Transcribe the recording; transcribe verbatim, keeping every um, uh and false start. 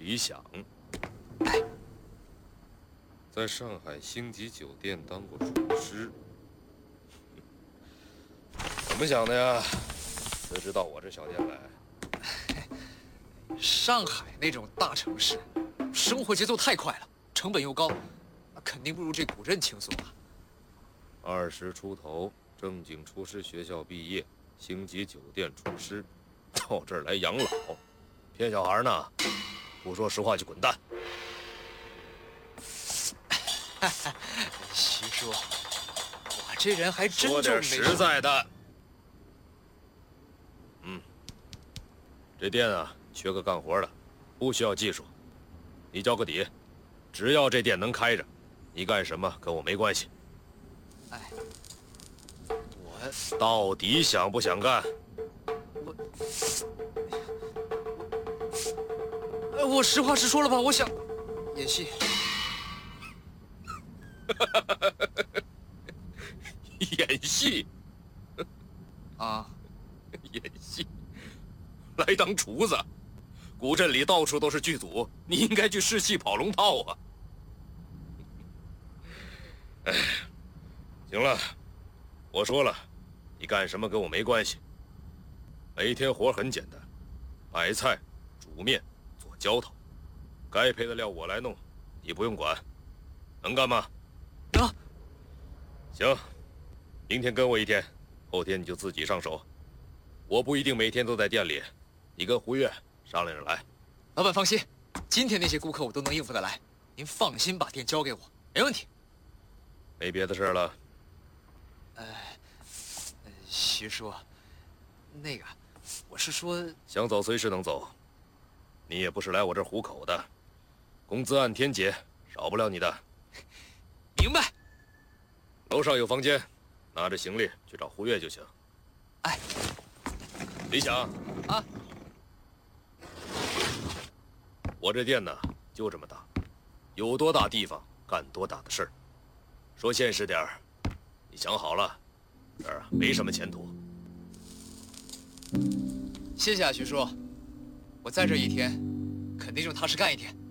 李想，在上海星级酒店当过厨师。怎么想的呀？辞职到我这小店来？ 上海那种大城市，生活节奏太快了，成本又高，肯定不如这古镇轻松啊。 二十出头，正经厨师学校毕业，星级酒店厨师，到这儿来养老，骗小孩呢？不说实话就滚蛋！ 徐叔，我这人还真说点就没实在的。嗯，这店啊，缺个干活的，不需要技术，你交个底，只要这店能开着，你干什么跟我没关系。 哎，我到底想不想干？ 我，呃，我实话实说了吧，我想演戏。 演戏啊， 演戏，来当厨子。古镇里到处都是剧组，你应该去试戏跑龙套啊。哎，行了，我说了，你干什么跟我没关系。每天活很简单，买菜、煮面、做浇头，该配的料我来弄，你不用管。能干吗？ 能。 行，明天跟我一天，后天你就自己上手。我不一定每天都在店里，你跟胡月商量着来。 老板放心，今天那些顾客我都能应付得来，您放心把店交给我，没问题。 没别的事了。 呃，呃徐叔，那个，我是说， 想走随时能走，你也不是来我这儿糊口的，工资按天结，少不了你的。 明白。 楼上有房间，拿着行李去找胡月就行。 哎， 李想啊， 我这店呢就这么大，有多大地方干多大的事儿。说现实点儿，你想好了，这儿啊没什么前途。 谢谢啊，徐叔，我在这一天，肯定就踏实干一天。